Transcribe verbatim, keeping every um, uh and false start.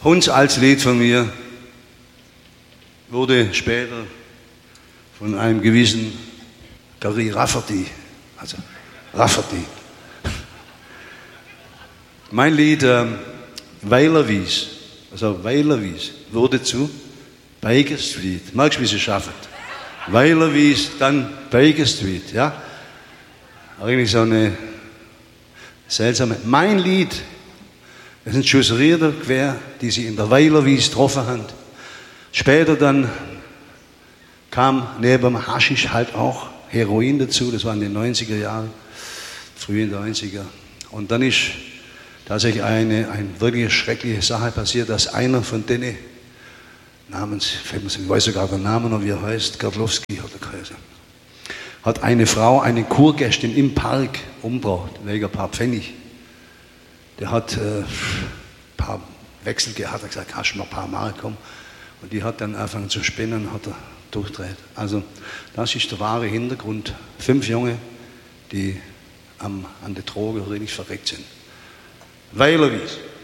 Hunds altes Lied von mir wurde später von einem gewissen Gary Rafferty, also Rafferty. Mein Lied äh, Weilerwies, also Weilerwies, wurde zu Baker Street. Magst du, wie sie schaffen? Weilerwies, dann Baker Street, ja? Eigentlich so eine seltsame. Mein Lied, das sind Schussrieder quer, die sie in der Weilerwies getroffen haben. Später dann kam neben dem Haschisch halt auch Heroin dazu, das war in den neunziger Jahren, frühen neunziger. Und dann ist tatsächlich eine, eine wirklich schreckliche Sache passiert, dass einer von denen, namens, ich weiß sogar den Namen noch, wie er heißt, Gardlowski hat er geheißen, hat eine Frau, eine Kurgästin im Park umgebracht, wegen ein paar Pfennig. Der hat äh, ein paar Wechsel gehabt, hat gesagt, hast du noch ein paar Mark, komm. Und die hat dann angefangen zu spinnen, hat er durchdreht. Also das ist der wahre Hintergrund. Fünf Junge, die am, an der Droge richtig verreckt sind. Weilerwies.